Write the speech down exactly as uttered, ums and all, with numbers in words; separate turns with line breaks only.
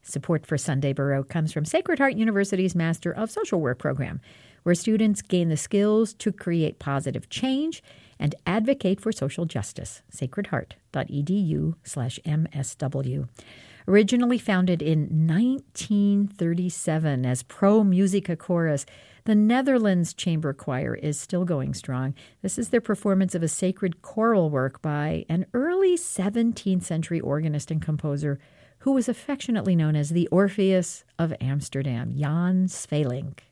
Support for Sunday Baroque comes from Sacred Heart University's Master of Social Work program, where students gain the skills to create positive change and advocate for social justice. sacredheart.edu slash MSW. Originally founded in nineteen thirty-seven as Pro Musica Chorus, the Netherlands Chamber Choir is still going strong. This is their performance of a sacred choral work by an early seventeenth century organist and composer who was affectionately known as the Orpheus of Amsterdam, Jan Svelink.